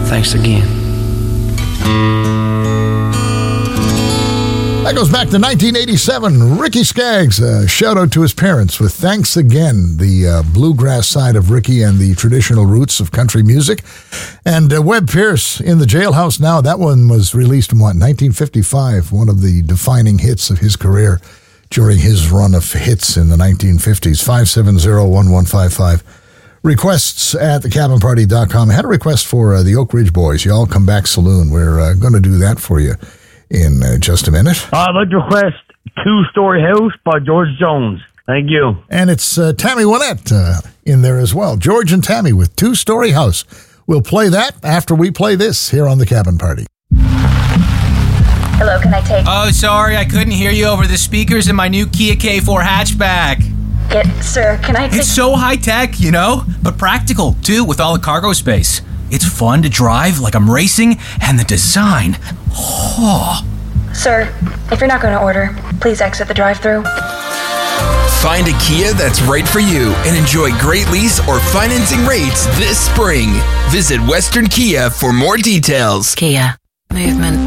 Thanks again. That goes back to 1987. Ricky Skaggs, shout out to his parents with Thanks Again, the bluegrass side of Ricky and the traditional roots of country music. And Webb Pierce, In the Jailhouse Now, that one was released in 1955, one of the defining hits of his career during his run of hits in the 1950s. 570-1155. Requests at thecabinparty.com. I had a request for the Oak Ridge Boys, Y'all Come Back Saloon. We're going to do that for you in just a minute. I'd like to request Two-Story House by George Jones. Thank you. And it's Tammy Wynette in there as well. George and Tammy with Two-Story House. We'll play that after we play this here on The Cabin Party. Hello, can I take... Oh, sorry, I couldn't hear you over the speakers in my new Kia K4 hatchback. Sir, can I take... It's so high-tech, you know, but practical, too, with all the cargo space. It's fun to drive like I'm racing, and the design... Oh. Sir, if you're not going to order, please exit the drive-thru. Find a Kia that's right for you and enjoy great lease or financing rates this spring. Visit Western Kia for more details. Kia. Movement